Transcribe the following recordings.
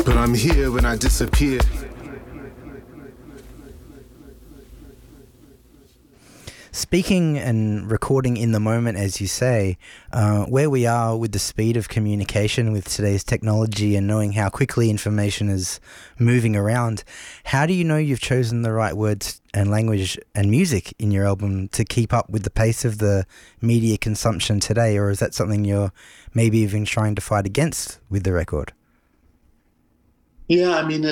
But I'm here when I disappear. Speaking and recording in the moment, as you say, where we are with the speed of communication with today's technology and knowing how quickly information is moving around, how do you know you've chosen the right words and language and music in your album to keep up with the pace of the media consumption today? Or is that something you're maybe even trying to fight against with the record? Yeah, I mean,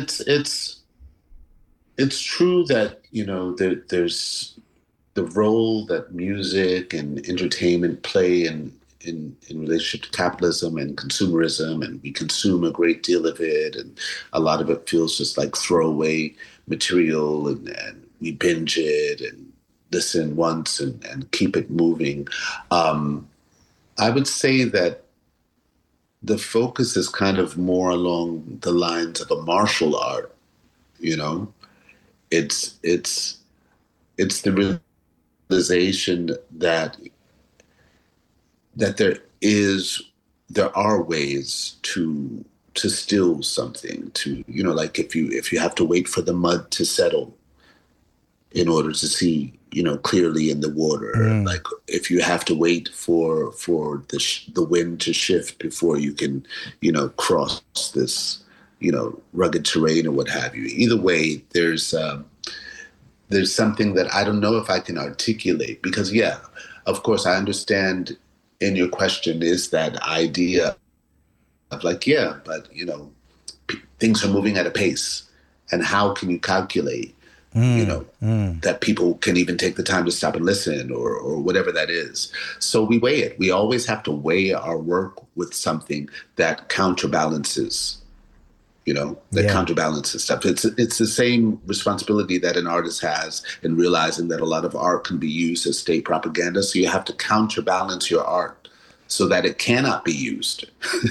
it's true that, there's the role that music and entertainment play in relationship to capitalism and consumerism, and we consume a great deal of it, and a lot of it feels just like throwaway material, and we binge it and listen once and keep it moving. I would say that the focus is kind of more along the lines of a martial art, you know? It's the realization that there are ways to still something, to, like if you have to wait for the mud to settle in order to see, clearly in the water, like if you have to wait for the wind to shift before you can, cross this, rugged terrain or what have you. Either way, there's something that I don't know if I can articulate, because, yeah, of course, I understand in your question is that idea of like, yeah, but, things are moving at a pace. And how can you calculate, that people can even take the time to stop and listen, or whatever that is. So we weigh it. We always have to weigh our work with something that counterbalances counterbalances stuff. It's the same responsibility that an artist has in realizing that a lot of art can be used as state propaganda. So you have to counterbalance your art so that it cannot be used,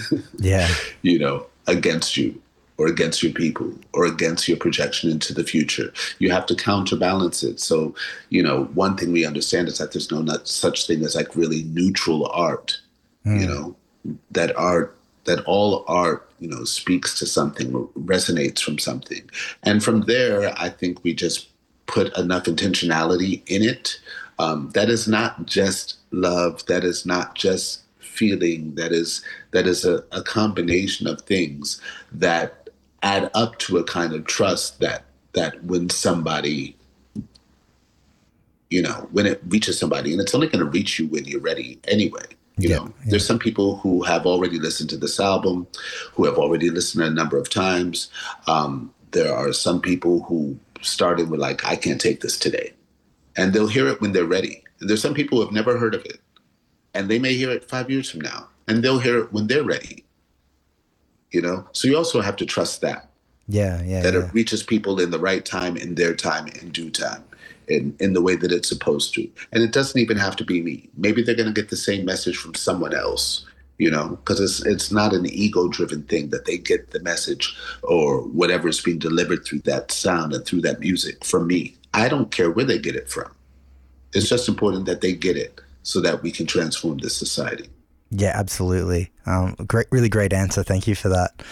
against you or against your people or against your projection into the future. You have to counterbalance it. So, one thing we understand is that there's no such thing as like really neutral art, that all art, speaks to something, or resonates from something. And from there, I think we just put enough intentionality in it. That is not just love. That is not just feeling. That is a combination of things that add up to a kind of trust that when somebody, when it reaches somebody, and it's only going to reach you when you're ready anyway. There's some people who have already listened to this album, who have already listened a number of times. There are some people who started with like, I can't take this today. And they'll hear it when they're ready. And there's some people who have never heard of it. And they may hear it 5 years from now. And they'll hear it when they're ready. So you also have to trust that. That it reaches people in the right time, in their time, in due time. In the way that it's supposed to. And it doesn't even have to be me. Maybe they're going to get the same message from someone else, because it's not an ego-driven thing that they get the message or whatever is being delivered through that sound and through that music from me. I don't care where they get it from. It's just important that they get it so that we can transform this society. Yeah, absolutely. Really great answer. Thank you for that.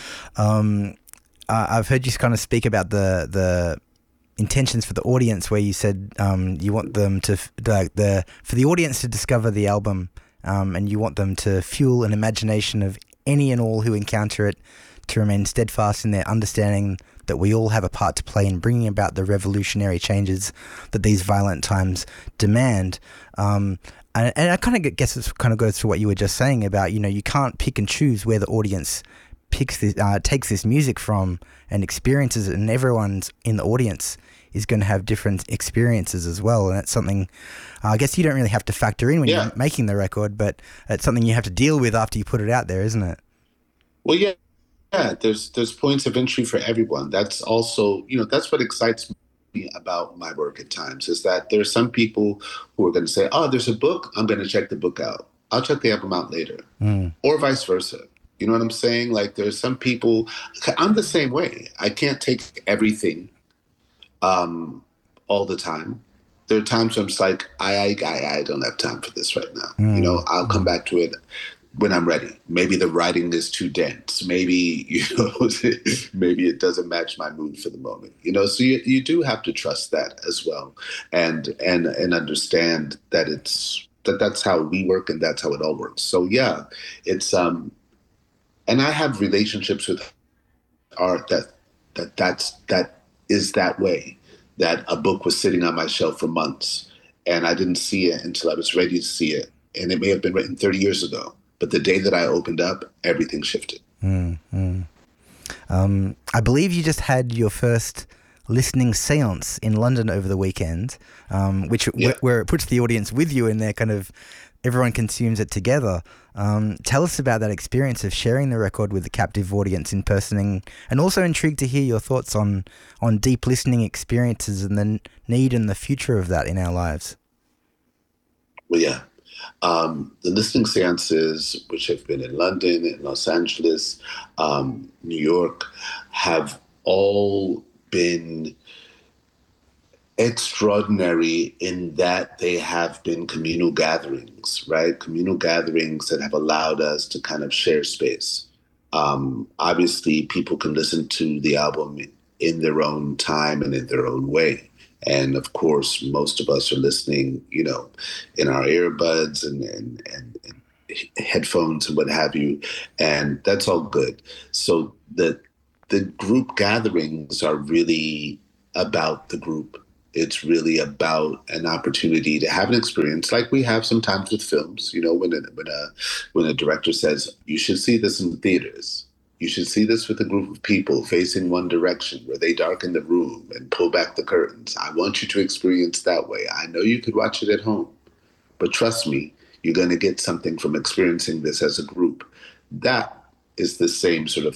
I've heard you kind of speak about the intentions for the audience, where you said you want them to for the audience to discover the album, and you want them to fuel an imagination of any and all who encounter it, to remain steadfast in their understanding that we all have a part to play in bringing about the revolutionary changes that these violent times demand. And I kind of guess it kind of goes to what you were just saying about, you can't pick and choose where the audience takes this music from and experiences it, and everyone's in the audience is going to have different experiences as well. And that's something I guess you don't really have to factor in when you're making the record, but it's something you have to deal with after you put it out there, isn't it? Well, yeah. There's points of entry for everyone. That's also, that's what excites me about my work at times, is that there's some people who are going to say, oh, there's a book, I'm going to check the book out. I'll check the album out later. Or vice versa. You know what I'm saying? Like, there's some people, I'm the same way. I can't take everything all the time. There are times when I'm just like, I don't have time for this right now. I'll come back to it when I'm ready. Maybe the writing is too dense. Maybe, maybe it doesn't match my mood for the moment. So you do have to trust that as well, and understand that that's how we work and that's how it all works. So yeah, it's and I have relationships with art that is that way. That a book was sitting on my shelf for months, and I didn't see it until I was ready to see it, and it may have been written 30 years ago. But the day that I opened up, everything shifted. I believe you just had your first listening seance in London over the weekend, where it puts the audience with you and they're kind of, everyone consumes it together. Tell us about that experience of sharing the record with a captive audience in person, and also intrigued to hear your thoughts on deep listening experiences and the need and the future of that in our lives. Well, yeah. The listening seances, which have been in London, in Los Angeles, New York, have all been extraordinary in that they have been communal gatherings, right? Communal gatherings that have allowed us to kind of share space. Obviously, people can listen to the album in their own time and in their own way. And of course, most of us are listening, in our earbuds and headphones and what have you. And that's all good. So the group gatherings are really about the group. It's really about an opportunity to have an experience like we have sometimes with films. When a director says, you should see this in the theaters. You should see this with a group of people facing one direction where they darken the room and pull back the curtains. I want you to experience that way. I know you could watch it at home, but trust me, you're going to get something from experiencing this as a group. That is the same sort of